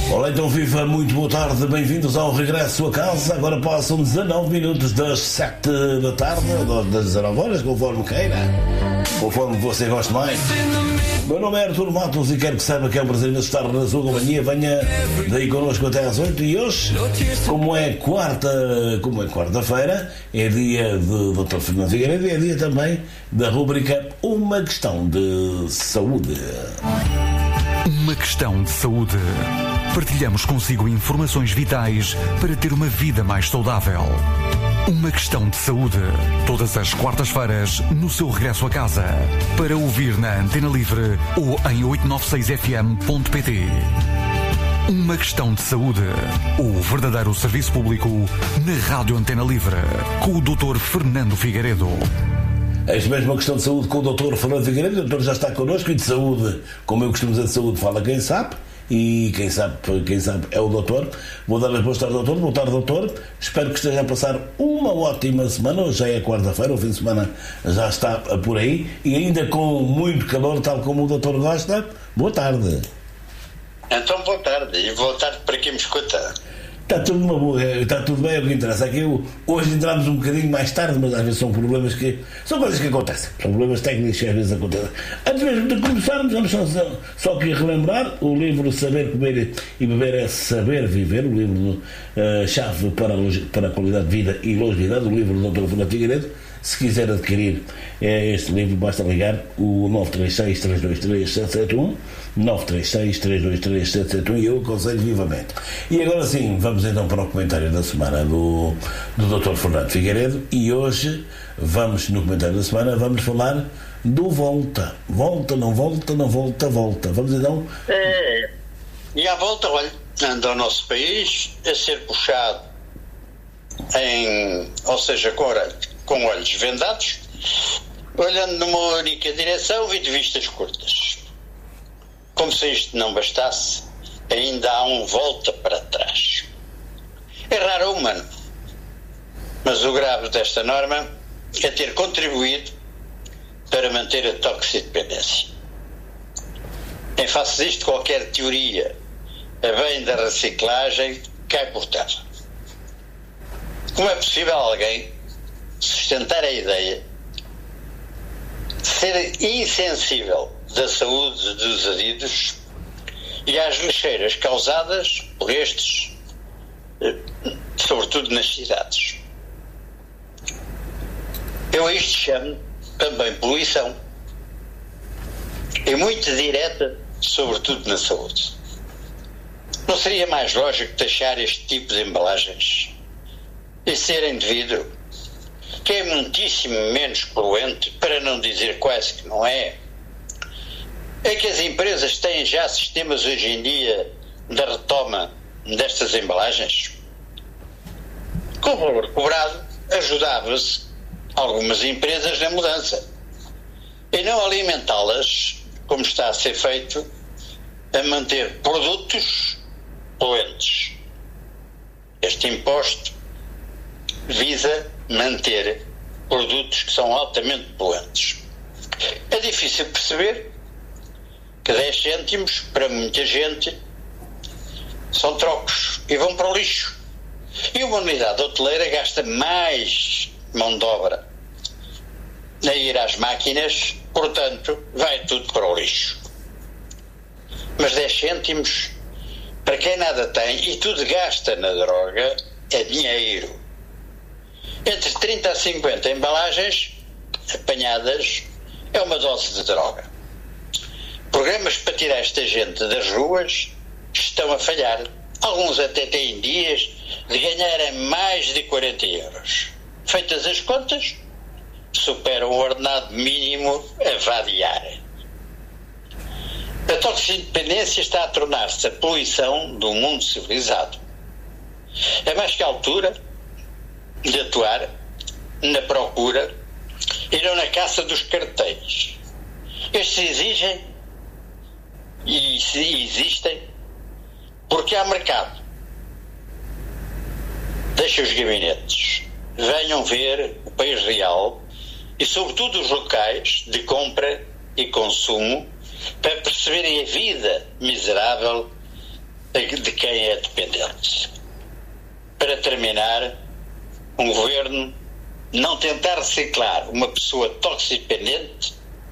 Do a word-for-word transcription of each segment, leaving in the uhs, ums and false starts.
Olá, então viva, muito boa tarde, bem-vindos ao regresso a casa. Agora passam dezanove minutos das sete da tarde, das dezanove horas, conforme queira, conforme você goste mais. Meu nome é Artur Matos e quero que saiba que é um prazer estar na sua companhia. Venha daí connosco até às oito e hoje, como é quarta, como é quarta-feira, é dia de doutor Fernando Figueiredo e é dia também da rubrica Uma Questão de Saúde. Uma questão de saúde. Partilhamos consigo informações vitais para ter uma vida mais saudável. Uma questão de saúde. Todas as quartas-feiras, no seu regresso a casa. Para ouvir na Antena Livre ou em oito nove seis f m ponto p t. Uma questão de saúde. O verdadeiro serviço público na Rádio Antena Livre. Com o doutor Fernando Figueiredo. Eis mesmo a questão de saúde com o doutor Fernando Figueiredo. O doutor já está connosco e de saúde, como eu costumo dizer, de saúde fala quem sabe. E quem sabe, quem sabe é o doutor. Vou dar as boas tardes, doutor. Boa tarde, doutor. Espero que esteja a passar uma ótima semana. Hoje já é quarta-feira, o fim de semana já está por aí. E ainda com muito calor, tal como o doutor gosta. Boa tarde. Então, boa tarde. E boa tarde para quem me escuta. Está tudo uma boa, está tudo bem, é o que interessa. Aqui hoje entramos um bocadinho mais tarde, mas às vezes são problemas que. São coisas que acontecem. São problemas técnicos que às vezes acontecem. Antes mesmo de começarmos, vamos só, só aqui relembrar o livro Saber Comer e Beber é Saber Viver, o livro uh, chave para a, para a qualidade de vida e longevidade, o livro do doutor Fernando Figueiredo. Se quiser adquirir é, este livro, basta ligar o nove três seis, três dois três, sete sete um, nove três seis, três dois três, sete sete um, e eu aconselho vivamente. E agora sim, vamos então para o comentário da semana do, do doutor Fernando Figueiredo, e hoje vamos, no comentário da semana, vamos falar do volta. Volta, não volta, não volta, volta. Vamos então... É, e à volta, olha, anda o nosso país a ser puxado em, ou seja, com orelhos. com olhos vendados, olhando numa única direção e de vistas curtas. Como se isto não bastasse, ainda há um volta para trás. É raro o humano, mas o grave desta norma é ter contribuído para manter a toxicodependência. Em face disto, qualquer teoria a bem da reciclagem cai por terra. Como é possível alguém sustentar a ideia de ser insensível da saúde dos adidos e às lixeiras causadas por estes, sobretudo nas cidades? Eu a isto chamo também poluição, e muito direta, sobretudo na saúde. Não seria mais lógico taxar este tipo de embalagens e serem de vidro, que é muitíssimo menos poluente, para não dizer quase que não é? É que as empresas têm já sistemas hoje em dia da retoma destas embalagens? Com o valor cobrado, ajudava-se algumas empresas na mudança e não alimentá-las, como está a ser feito, a manter produtos poluentes. Este imposto visa manter produtos que são altamente poluentes. É difícil perceber que dez cêntimos para muita gente são trocos e vão para o lixo. E uma unidade hoteleira gasta mais mão de obra a ir às máquinas, portanto vai tudo para o lixo. Mas dez cêntimos para quem nada tem e tudo gasta na droga é dinheiro. Entre trinta a cinquenta embalagens apanhadas é uma dose de droga. Programas para tirar esta gente das ruas estão a falhar. Alguns até têm dias de ganharem mais de quarenta euros. Feitas as contas, superam o ordenado mínimo a vadiar. A toxicodependência está a tornar-se a poluição do mundo civilizado. É mais que a altura de atuar na procura e não na caça dos cartéis. Estes exigem e existem porque há mercado. Deixa os gabinetes, venham ver o país real e sobretudo os locais de compra e consumo para perceberem a vida miserável de quem é dependente. Para terminar, um governo não tentar reciclar uma pessoa toxicodependente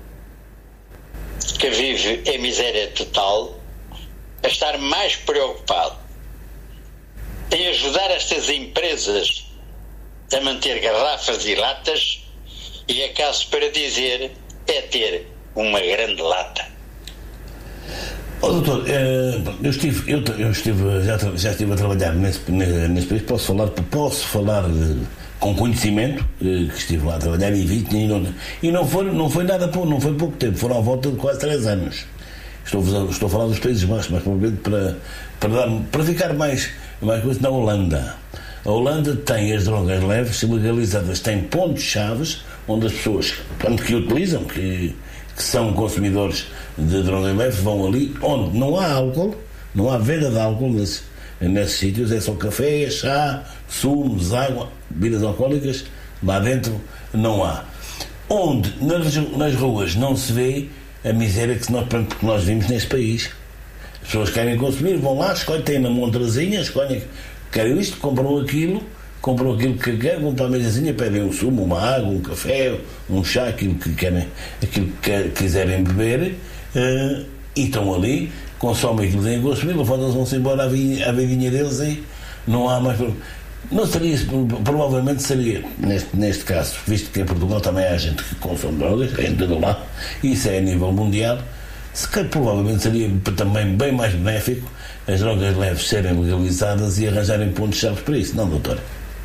que vive em miséria total, a estar mais preocupado em ajudar estas empresas a manter garrafas e latas, e é caso para dizer, é ter uma grande lata. Oh, doutor, eu estive, eu, eu estive, já, já estive a trabalhar nesse, nesse país, posso falar, posso falar com conhecimento, que estive lá a trabalhar e vi, e não, e não, foi, não foi nada pouco, não foi pouco tempo, foram à volta de quase três anos. Estou, estou a falar dos Países Baixos, mas provavelmente para, para, dar, para ficar mais, mais coisa na Holanda. A Holanda tem as drogas leves legalizadas, tem pontos-chave onde as pessoas, portanto, que utilizam, que, que são consumidores de drogas leves, vão ali onde não há álcool, não há venda de álcool nesse, nesses sítios, é só café, chá, sumos, água, bebidas alcoólicas, lá dentro não há. Onde nas, nas ruas não se vê a miséria que nós, que nós vimos neste país. As pessoas querem consumir, vão lá, escolhem, têm na montrazinha, escolhem, querem isto, compram aquilo, compram aquilo que querem, vão para a mesazinha, pedem um sumo, uma água, um café, um chá, aquilo que querem, aquilo que quiserem beber, uh, e estão ali, consomem aquilo que têm que consumir, levantam-se, vão-se embora à vidinha deles e não há mais. Não seria, provavelmente seria, neste, neste caso, visto que em Portugal também há gente que consome drogas, em todo lá, e isso é a nível mundial, se calhar provavelmente seria também bem mais benéfico as drogas leves serem legalizadas e arranjarem pontos-chave para isso, não, doutor?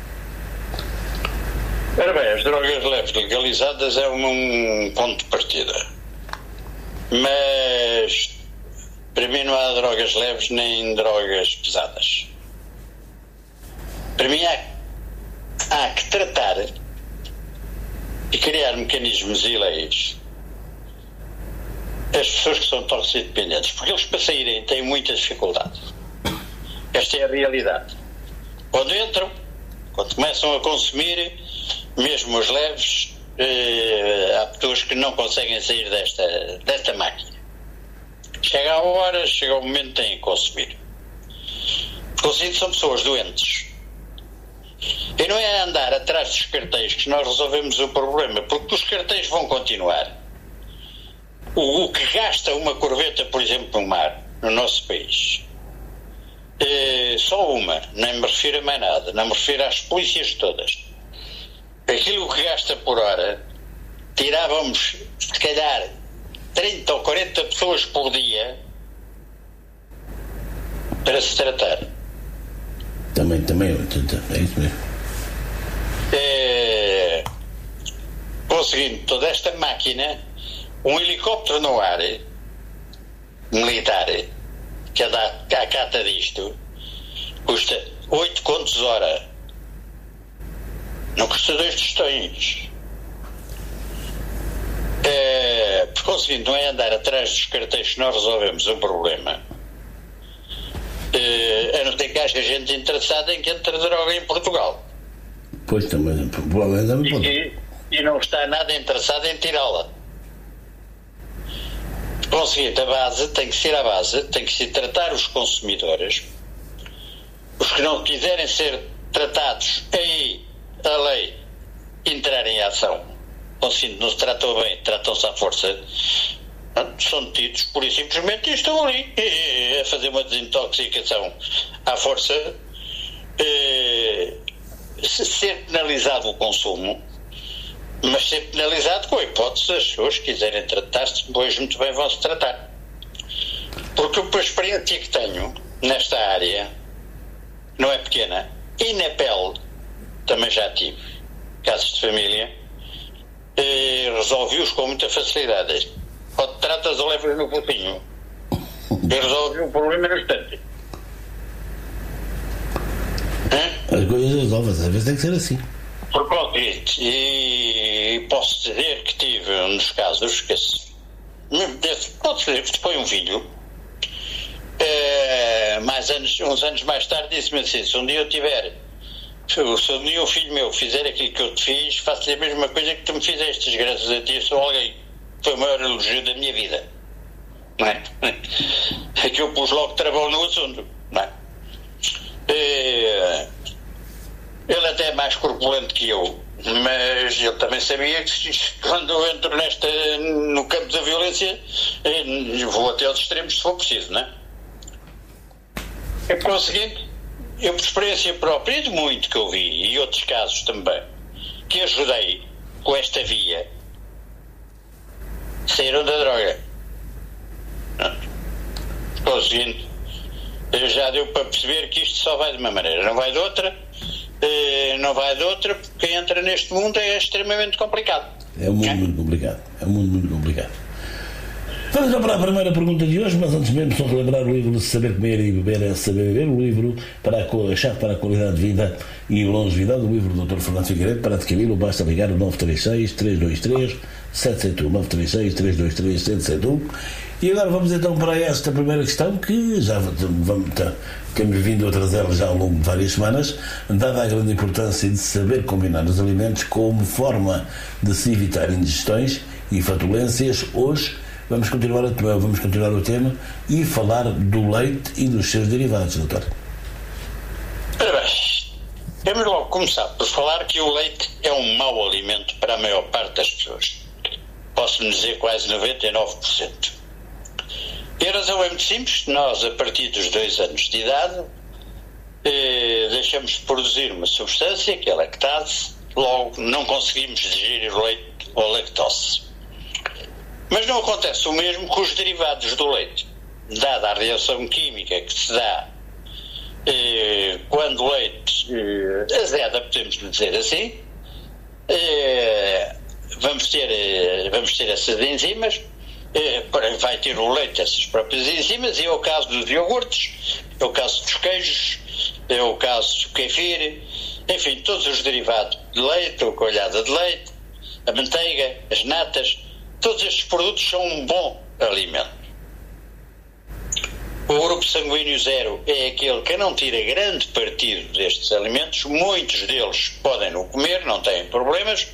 Ora bem, as drogas leves legalizadas é um, um ponto de partida. Mas, para mim, não há drogas leves nem drogas pesadas. Para mim, há, há que tratar e criar mecanismos e leis as pessoas que são toxicodependentes, porque eles, para saírem, têm muita dificuldade. Esta é a realidade. Quando entram, quando começam a consumir, mesmo os leves, eh, há pessoas que não conseguem sair desta, desta máquina. Chega a hora, chega o momento, têm que consumir. Consigo, são pessoas doentes. E não é andar atrás dos cartéis que nós resolvemos o problema, porque os cartéis vão continuar. O, o que gasta uma corveta, por exemplo, no mar, no nosso país, é só uma, nem me refiro a mais nada, não me refiro às polícias todas. Aquilo que gasta por hora, tirávamos, se calhar, trinta ou quarenta pessoas por dia para se tratar. Também, também, é isso mesmo. É, conseguindo toda esta máquina, um helicóptero no ar, militar, que dá a cata disto, custa oito contos hora. Não custa dois tostões. É, por conseguinte, não é andar atrás dos cartéis que nós resolvemos um problema. É, a não ter que haja gente interessada em que entre droga em Portugal. Pois também, provavelmente também pode. E, e não está nada interessado em tirá-la. Por conseguinte, a base tem que ser a base, tem que se tratar os consumidores. Os que não quiserem ser tratados, aí a lei entrar em ação. Conseguinte, não se tratam bem, tratam-se à força. São detidos pura e simplesmente e estão ali a fazer uma desintoxicação à força. Se ser penalizado o consumo, mas ser penalizado com a hipótese das pessoas que quiserem tratar-se, depois muito bem vão-se tratar. Porque a experiência que tenho nesta área não é pequena, e na pele também já tive casos de família, resolvi-os com muita facilidade. Quando tratas ou levas no potinho e resolve o problema no instante. As coisas resolvem-se, às vezes tem que ser assim. Por concreto, e posso dizer que tive um dos casos que pode dizer que foi um filho, é, mais anos, uns anos mais tarde disse-me assim: se um dia eu tiver, se um dia um filho meu fizer aquilo que eu te fiz, faço-lhe a mesma coisa que tu me fizeste, graças a ti, sou alguém. Foi o maior elogio da minha vida. Não é? É que eu pus logo travão no assunto. não é? É, ele até é mais corpulento que eu, mas ele também sabia que quando eu entro nesta, no campo da violência, vou até aos extremos se for preciso, não é? É por conseguinte, eu por experiência própria e de muito que eu vi, e outros casos também, que ajudei com esta via, saíram da droga. Por conseguinte, já deu para perceber que isto só vai de uma maneira, não vai de outra. Não vai de outra, porque quem entra neste mundo é extremamente complicado. É um mundo é? muito complicado. É um mundo muito complicado. Vamos então para a primeira pergunta de hoje, mas antes mesmo só relembrar o livro de Saber Comer e Beber é Saber Viver, o livro para a, a chave para a qualidade de vida e longevidade, o livro do doutor Fernando Figueiredo. Para adquiri-lo basta ligar o nove três seis, três dois três, sete sete um, nove três seis, três dois três, sete sete um. E agora vamos então para esta primeira questão, que já vamos, temos vindo a trazê-la já ao longo de várias semanas, dada a grande importância de saber combinar os alimentos como forma de se evitar indigestões e flatulências. Hoje vamos continuar, a, vamos continuar o tema e falar do leite e dos seus derivados, doutor. Ora bem, vamos logo começar por falar que o leite é um mau alimento para a maior parte das pessoas. Posso dizer quase noventa e nove por cento. E a razão é muito simples. Nós, a partir dos dois anos de idade, eh, deixamos de produzir uma substância, que é a lactase, logo não conseguimos digerir o leite ou a lactose. Mas não acontece o mesmo com os derivados do leite. Dada a reação química que se dá eh, quando o leite eh, azeda, podemos dizer assim, eh, vamos, ter, eh, vamos ter essas enzimas. Vai ter o leite essas próprias enzimas, e é o caso dos iogurtes, é o caso dos queijos, é o caso do kefir, enfim, todos os derivados de leite, a coalhada de leite, a manteiga, as natas, todos estes produtos são um bom alimento. O grupo sanguíneo zero é aquele que não tira grande partido destes alimentos, muitos deles podem não comer, não têm problemas.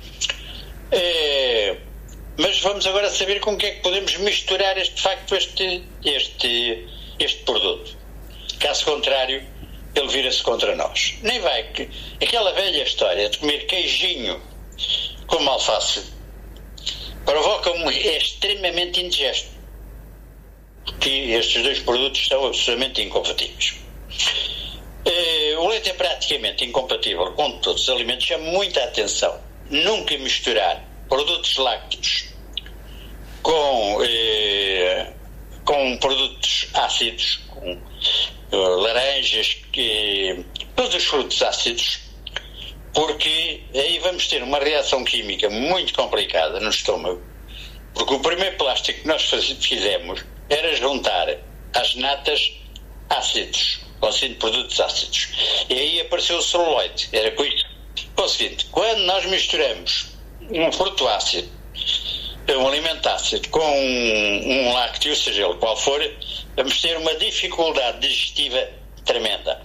É... Mas vamos agora saber com o que é que podemos misturar este, de facto, este, este, este produto. Caso contrário, ele vira-se contra nós. Nem vai que aquela velha história de comer queijinho com alface provoca um, é extremamente indigesto. Que estes dois produtos são absolutamente incompatíveis. Eh, o leite é praticamente incompatível com todos os alimentos. Chama muita atenção. Nunca misturar produtos lácteos com, eh, com produtos ácidos, com eh, laranjas, que, todos os frutos ácidos, porque aí vamos ter uma reação química muito complicada no estômago, porque o primeiro plástico que nós faz, fizemos era juntar as natas ácidos, com produtos ácidos, e aí apareceu o celuloide. Era com isso. É o seguinte, quando nós misturamos um fruto ácido, um alimento ácido, com um, um lácteo, seja ele qual for, vamos ter uma dificuldade digestiva tremenda,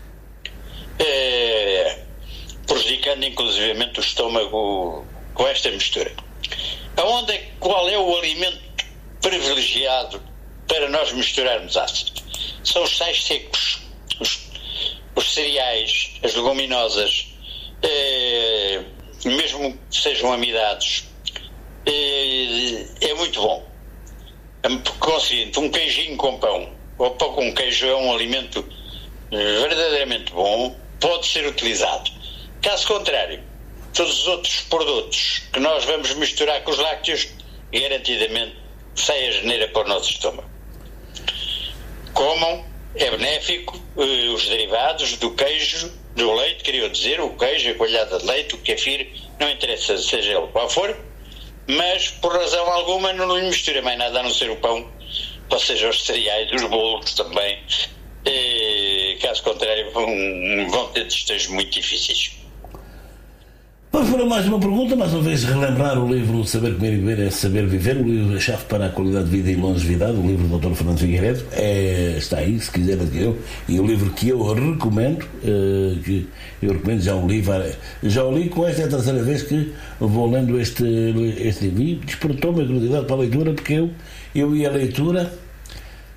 é, prejudicando inclusivamente o estômago com esta mistura. Aonde é, qual é o alimento privilegiado para nós misturarmos ácido? São os sais secos, os, os cereais, as leguminosas, é, mesmo que sejam amidados, é, é muito bom. Conseguinte, um queijinho com pão ou pão com queijo é um alimento verdadeiramente bom, pode ser utilizado. Caso contrário, todos os outros produtos que nós vamos misturar com os lácteos, garantidamente sai a geneira para o nosso estômago. Comam, é benéfico, os derivados do queijo, do leite, queria dizer, o queijo, a coalhada de leite, o kefir, não interessa seja ele qual for, mas por razão alguma não lhe mistura mais nada a não ser o pão, ou seja, os cereais, os bolos também. E, caso contrário, vão, vão ter destejos muito difíceis. Vamos para mais uma pergunta, mais uma vez relembrar o livro Saber Comer e Beber é Saber Viver, o livro A Chave para a Qualidade de Vida e Longevidade, o livro do doutor Fernando Figueiredo, é, está aí, se quiser adquirir, e o livro que eu recomendo, uh, que eu recomendo, já o li, já o li, com esta é a terceira vez que vou lendo este, este livro, e despertou-me a curiosidade para a leitura, porque eu, eu ia à leitura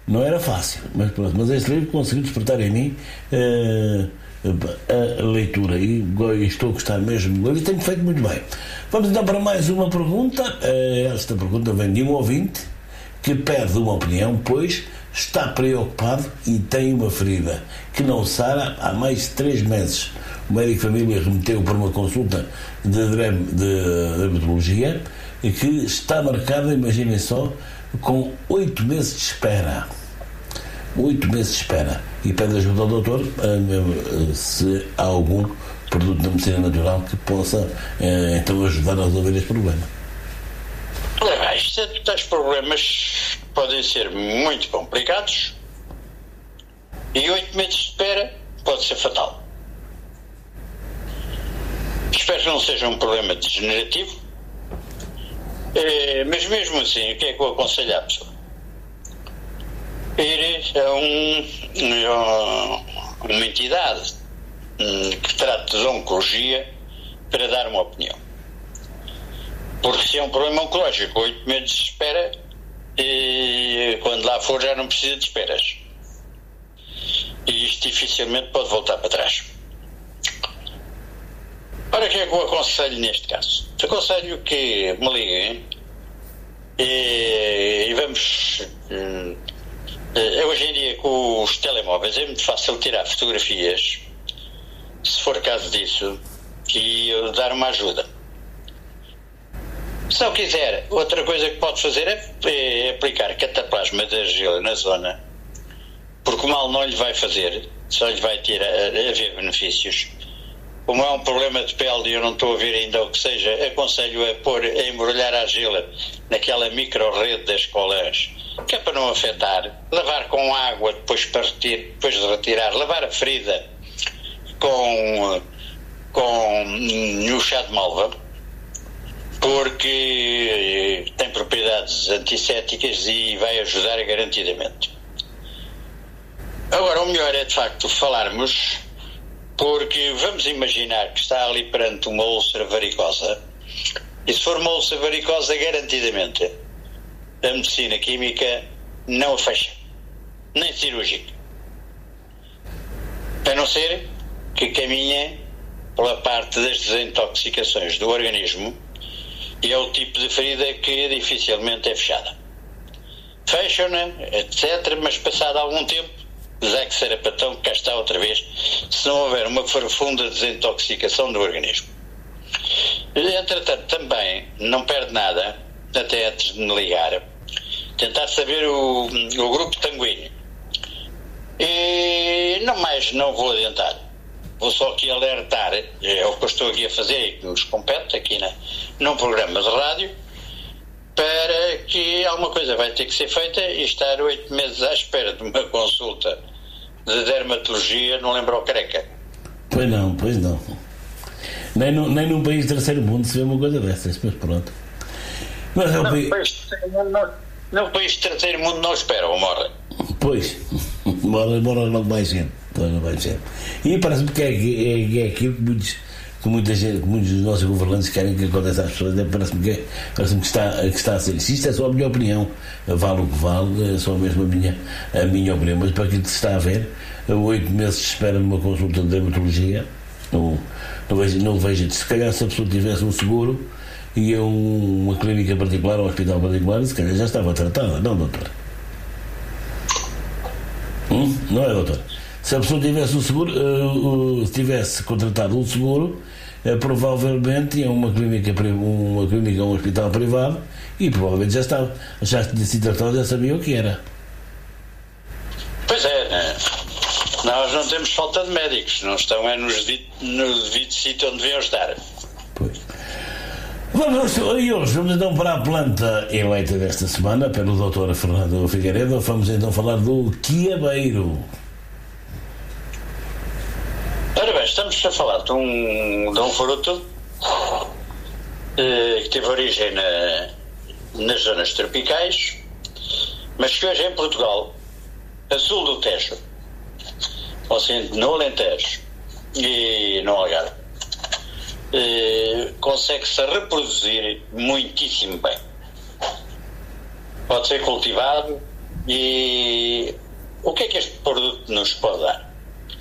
Não era fácil, mas pronto. Mas este livro conseguiu despertar em mim uh, a, a leitura e estou a gostar mesmo e tenho feito muito bem. Vamos então para mais uma pergunta. Uh, esta pergunta vem de um ouvinte que pede uma opinião, pois está preocupado e tem uma ferida que não sara há mais de três meses. O médico de família remeteu para uma consulta de dermatologia que está marcada, imaginem só, com oito meses de espera. Oito meses de espera. E pede ajuda ao doutor se há algum produto da medicina natural que possa então ajudar a resolver este problema. Olha, isto é, tais problemas podem ser muito complicados e oito meses de espera pode ser fatal. Espero que não seja um problema degenerativo, é, mas mesmo assim, o que é que eu aconselho à pessoa? Ir a, um, a uma entidade que trata de oncologia para dar uma opinião. Porque se é um problema oncológico, oito meses de espera, e quando lá for já não precisa de esperas. E isto dificilmente pode voltar para trás. Ora, o que é que eu aconselho neste caso? Aconselho que me liguem e, e vamos... Hoje em dia com os telemóveis é muito fácil tirar fotografias, se for caso disso, e eu dar uma ajuda. Se não quiser, outra coisa que pode fazer é, é aplicar cataplasma de argila na zona, porque o mal não lhe vai fazer, só lhe vai tirar, haver benefícios. Como é um problema de pele e eu não estou a ver ainda o que seja, aconselho a pôr, a embrulhar a argila naquela micro-rede das colãs, que é para não afetar, lavar com água depois, para retirar, depois de retirar, lavar a ferida com, com no chá de malva, porque tem propriedades antissépticas e vai ajudar garantidamente. Agora, o melhor é de facto falarmos, porque vamos imaginar que está ali perante uma úlcera varicosa, e se for uma úlcera varicosa, garantidamente a medicina química não a fecha, nem cirúrgica, a não ser que caminhe pela parte das desintoxicações do organismo, e é o tipo de ferida que dificilmente é fechada. Fecham-na, etcétera, mas passado algum tempo, Zé que Serapatão, cá está outra vez, se não houver uma profunda desintoxicação do organismo. Entretanto, também não perde nada, até antes de me ligar, tentar saber o, o grupo sanguíneo. E não mais, não vou adiantar. Vou só aqui alertar, é o que eu estou aqui a fazer e que nos compete aqui na, num programa de rádio, para que alguma coisa vai ter que ser feita e estar oito meses à espera de uma consulta de dermatologia não lembra o careca. Pois não, pois não. Nem, no, nem num país de terceiro mundo se vê uma coisa dessas, mas pronto. Mas é o não, país... país não, não, país de terceiro mundo não espera ou morre. Pois, morre, morre logo mais gente. Mais gente. E parece-me que é, é, é aquilo que muitos... que muita gente, que muitos dos nossos governantes querem que aconteça às pessoas. Parece-me que, parece-me que, está, que está a ser. Isto é só a minha opinião, vale o que vale, é só mesmo a minha, a minha opinião. Mas para aquilo que se está a ver, oito meses de espera numa consulta de dermatologia, não, não, vejo, não vejo. Se calhar, se a pessoa tivesse um seguro e um, uma clínica particular, um hospital particular, se calhar já estava tratada, não, doutor? Hum? Não é, doutor? Se a pessoa tivesse um seguro, uh, uh, tivesse contratado um seguro, uh, provavelmente ia uma clínica, uma clínica, um hospital privado, e provavelmente já estava, já tinha sido tratado, já sabia o que era. Pois é, né? Nós não temos falta de médicos, não estão é nos devido, no devido sítio onde deviam estar. Pois. Vamos, e hoje vamos então para a planta eleita desta semana, pelo doutor Fernando Figueiredo. Vamos então falar do quiabeiro. Ora bem, estamos a falar de um, de um fruto eh, que teve origem na, nas zonas tropicais, mas que hoje em Portugal, a sul do Tejo, ou seja, no Alentejo e no Algarve, eh, consegue-se reproduzir muitíssimo bem. Pode ser cultivado E o que é que este produto nos pode dar?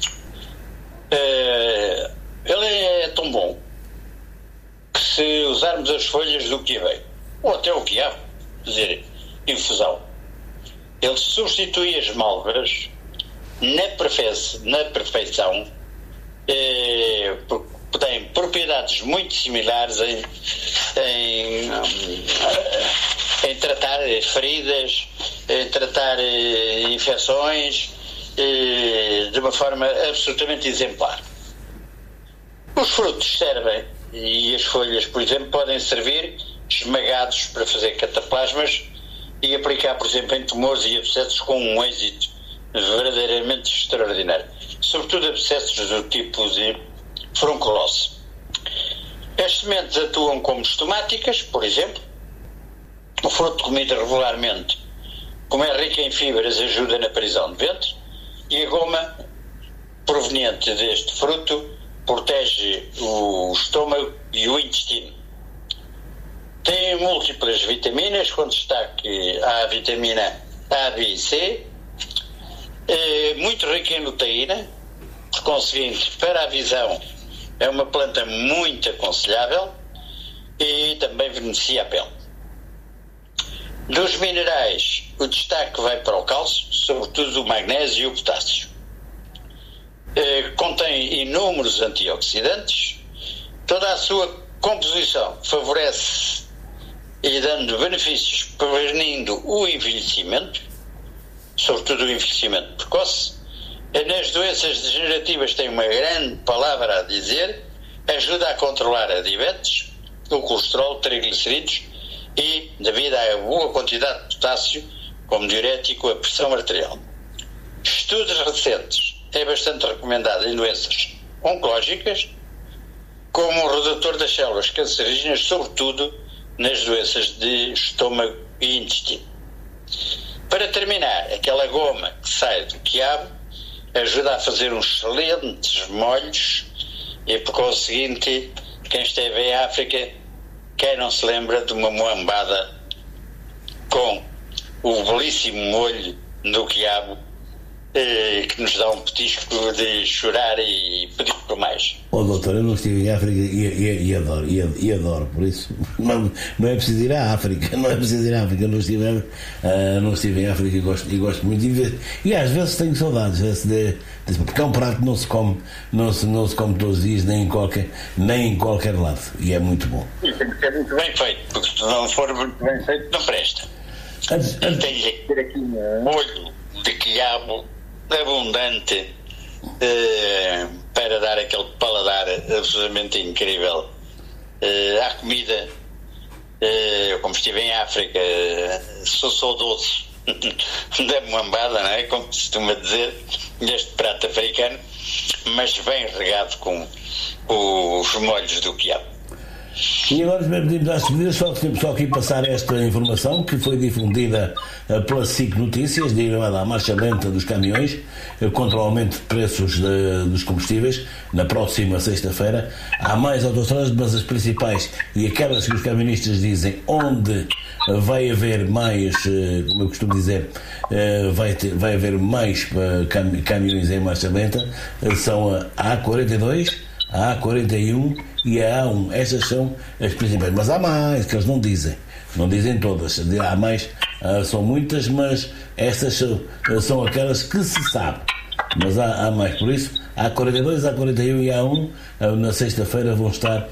Uh, ele é tão bom que, se usarmos as folhas do quiabé, ou até o quiabo, quer dizer, infusão, ele substitui as malvas na, perfe- na perfeição, eh, tem propriedades muito similares em, em, em tratar feridas, em tratar eh, infecções, eh, de uma forma absolutamente exemplar. Os frutos servem, e as folhas, por exemplo, podem servir esmagados para fazer cataplasmas e aplicar, por exemplo, em tumores e abscessos com um êxito verdadeiramente extraordinário. Sobretudo abscessos do tipo de furunculose. As sementes atuam como estomáticas, por exemplo. O fruto comido regularmente, como é rico em fibras, ajuda na prisão de ventre, e a goma proveniente deste fruto protege o estômago e o intestino. Tem múltiplas vitaminas, com destaque à vitamina A, B e C, é muito rica em luteína, por conseguinte, para a visão é uma planta muito aconselhável e também beneficia a pele. Dos minerais, o destaque vai para o cálcio, sobretudo o magnésio e o potássio. É, contém inúmeros antioxidantes, toda a sua composição favorece e dando benefícios, prevenindo o envelhecimento, sobretudo o envelhecimento precoce. Nas doenças degenerativas tem uma grande palavra a dizer, ajuda a controlar a diabetes, o colesterol, triglicerídeos e, devido à boa quantidade de potássio, como diurético, a pressão arterial. Estudos recentes é bastante recomendado em doenças oncológicas, como o redutor das células cancerígenas, sobretudo nas doenças de estômago e intestino. Para terminar, aquela goma que sai do quiabo ajuda a fazer uns excelentes molhos e, por conseguinte, quem esteve em África, quem não se lembra de uma moambada com o belíssimo molho do quiabo, eh, que nos dá um petisco de chorar e pedir por mais. Oh, doutor, eu não estive em África e, e, e adoro, e, e adoro, por isso não, não é preciso ir à África, não é preciso ir à África, não estive, uh, não estive em África e gosto, e gosto muito de ver, e às vezes tenho saudades, de, de, porque é um prato que não se come, não se, não se come todos os dias, nem em qualquer, nem em qualquer lado, e é muito bom. E tem que ser muito bem feito, porque se não for muito bem feito, não presta. Antes, antes... Tem que ter aqui um molho de quiabo abundante, Uh, para dar aquele paladar absolutamente incrível uh, à comida. Uh, como estive em África, uh, sou saudoso da moambada, não é? Como se costuma dizer, deste prato africano, mas bem regado com os molhos do quiabo. E agora me pedimos às seguidas, só, só aqui passar esta informação que foi difundida pela S I C Notícias, derivada à marcha lenta dos caminhões contra o aumento de preços de, dos combustíveis na próxima sexta-feira. Há mais autoestradas, mas as principais e aquelas que os camionistas dizem onde vai haver mais, como eu costumo dizer, vai, ter, vai haver mais caminhões em marcha lenta, são a A quarenta e dois, a A quarenta e um e a A um. Estas são as principais, mas há mais que eles não dizem, não dizem todas, há mais, são muitas, mas estas são, são aquelas que se sabe, mas há, há mais. Por isso, a A quarenta e dois, a A quarenta e um e a A um na sexta-feira vão estar